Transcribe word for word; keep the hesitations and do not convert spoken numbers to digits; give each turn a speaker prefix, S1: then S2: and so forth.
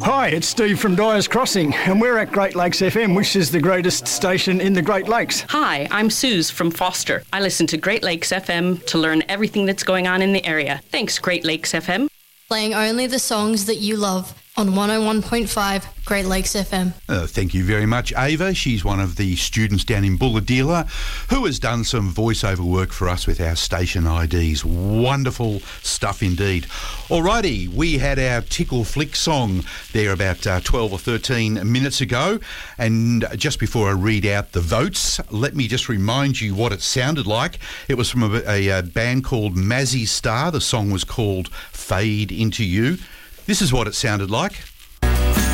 S1: Hi, it's Steve from Dyer's Crossing, and we're at Great Lakes F M, which is the greatest station in the Great Lakes.
S2: Hi, I'm Suze from Foster. I listen to Great Lakes F M to learn everything that's going on in the area. Thanks, Great Lakes F M.
S3: Playing only the songs that you love on one oh one point five Great Lakes F M.
S4: Uh, thank you very much, Ava. She's one of the students down in Bulahdelah who has done some voiceover work for us with our station I Ds. Wonderful stuff indeed. Alrighty, we had our Tickle Flick song there about uh, twelve or thirteen minutes ago, and just before I read out the votes, let me just remind you what it sounded like. It was from a, a, a band called Mazzy Star. The song was called Fade Into You. This is what it sounded like.